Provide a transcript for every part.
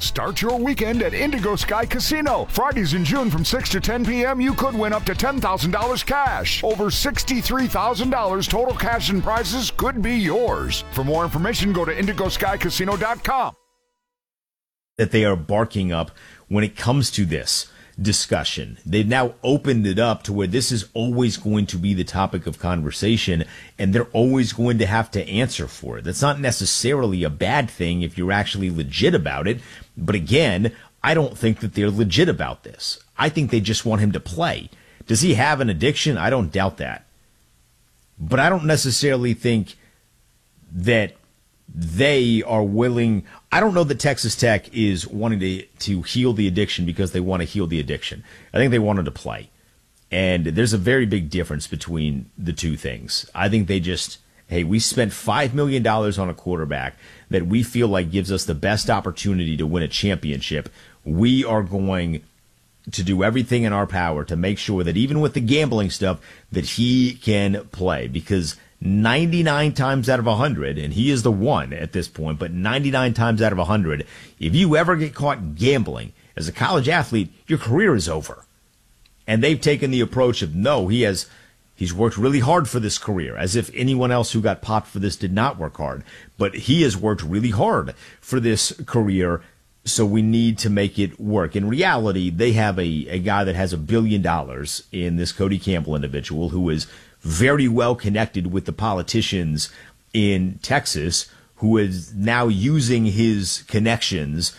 Start your weekend at Indigo Sky Casino. Fridays in June from 6 to 10 p.m., you could win up to $10,000 cash. Over $63,000 total cash and prizes could be yours. For more information, go to IndigoSkyCasino.com. That they are barking up when it comes to this discussion. They've now opened it up to where this is always going to be the topic of conversation, and they're always going to have to answer for it. That's not necessarily a bad thing if you're actually legit about it. But again, I don't think that they're legit about this. I think they just want him to play. Does he have an addiction? I don't doubt that. But I don't necessarily think that they are willing. I don't know that Texas Tech is wanting to heal the addiction because they want to heal the addiction. I think they wanted to play. And there's a very big difference between the two things. I think they just, hey, we spent $5 million on a quarterback that we feel like gives us the best opportunity to win a championship. We are going to do everything in our power to make sure that even with the gambling stuff, that he can play. Because 99 times out of 100, and he is the one at this point, but 99 times out of 100, if you ever get caught gambling as a college athlete, your career is over. And they've taken the approach of, no, he's worked really hard for this career, as if anyone else who got popped for this did not work hard. But he has worked really hard for this career, so we need to make it work. In reality, they have a guy that has $1 billion in this Cody Campbell individual who is very well connected with the politicians in Texas, who is now using his connections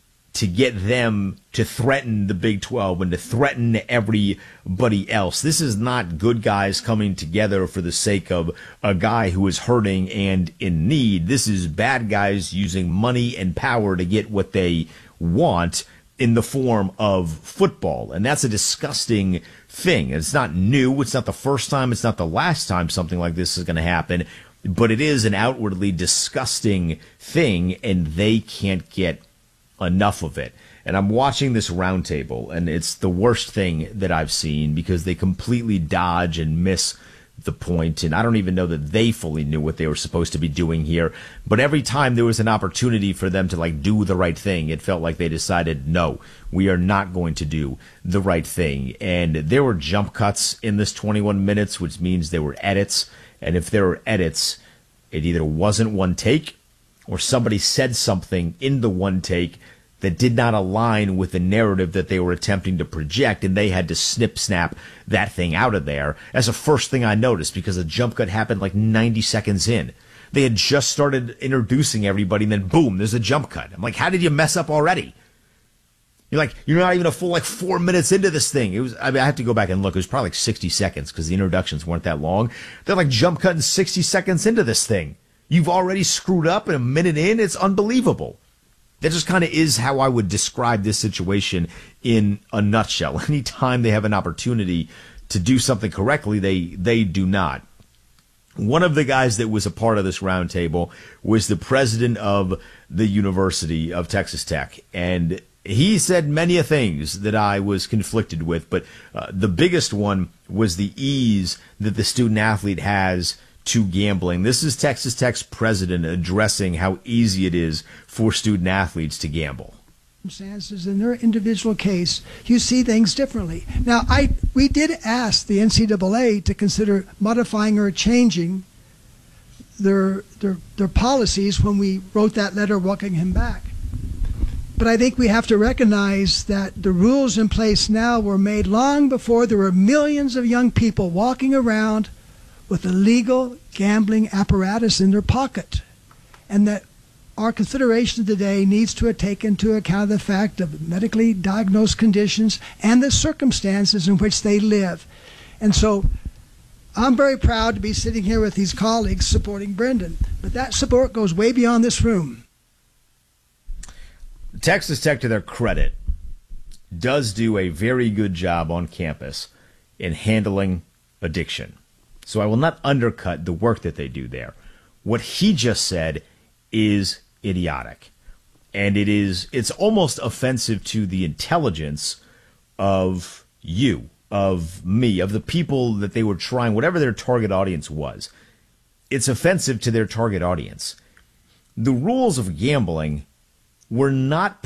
to get them to threaten the Big 12 and to threaten everybody else. This is not good guys coming together for the sake of a guy who is hurting and in need. This is bad guys using money and power to get what they want in the form of football. And that's a disgusting thing. It's not new. It's not the first time. It's not the last time something like this is going to happen. But it is an outwardly disgusting thing, and they can't get enough of it. And I'm watching this roundtable, and it's the worst thing that I've seen because they completely dodge and miss the point, and I don't even know that they fully knew what they were supposed to be doing here. But every time there was an opportunity for them to do the right thing, it felt like they decided, no, we are not going to do the right thing. And there were jump cuts in this 21 minutes, which means there were edits. And if there were edits, it either wasn't one take or somebody said something in the one take that did not align with the narrative that they were attempting to project, and they had to snap that thing out of there. That's the first thing I noticed, because the jump cut happened 90 seconds in. They had just started introducing everybody, and then boom, there's a jump cut. I'm like, how did you mess up already? You're not even a full 4 minutes into this thing. I have to go back and look. It was probably 60 seconds because the introductions weren't that long. They're jump cutting 60 seconds into this thing. You've already screwed up, and a minute in, it's unbelievable. That just kind of is how I would describe this situation in a nutshell. Anytime they have an opportunity to do something correctly, they do not. One of the guys that was a part of this roundtable was the president of the University of Texas Tech, and he said many things that I was conflicted with, but the biggest one was the ease that the student athlete has to gambling. This is Texas Tech's president addressing how easy it is for student athletes to gamble. Circumstances in their individual case, you see things differently. Now, we did ask the NCAA to consider modifying or changing their policies when we wrote that letter welcoming him back. But I think we have to recognize that the rules in place now were made long before there were millions of young people walking around with illegal gambling apparatus in their pocket, and that our consideration today needs to take into account the fact of medically diagnosed conditions and the circumstances in which they live. And so I'm very proud to be sitting here with these colleagues supporting Brendan, but that support goes way beyond this room. Texas Tech, to their credit, does do a very good job on campus in handling addiction. So I will not undercut the work that they do there. What he just said is idiotic. And it's almost offensive to the intelligence of you, of me, of the people that they were trying, whatever their target audience was. It's offensive to their target audience. The rules of gambling were not